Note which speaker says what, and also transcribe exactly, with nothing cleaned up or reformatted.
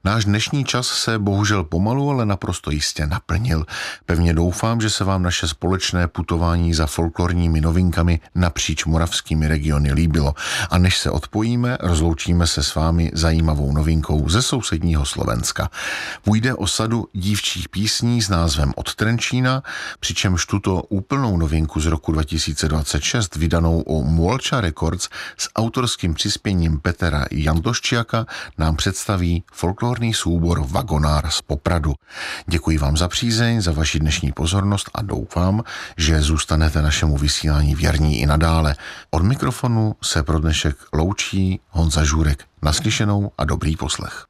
Speaker 1: Náš dnešní čas se bohužel pomalu, ale naprosto jistě naplnil. Pevně doufám, že se vám naše společné putování za folklorními novinkami napříč moravskými regiony líbilo. A než se odpojíme, rozloučíme se s vámi zajímavou novinkou ze sousedního Slovenska. Půjde o sadu dívčích písní s názvem Od Trenčína, přičemž tuto úplnou novinku z roku dva tisíce dvacet šest vydanou o Muolcha Records s autorským přispěním Petra Jantoščiaka nám představí folklorní soubor Vagonár z Popradu. Děkuji vám za přízeň, za vaši dnešní pozornost a doufám, že zůstanete našemu vysílání věrní i nadále. Od mikrofonu se pro dnešek loučí Honza Žůrek. Naslyšenou a dobrý poslech.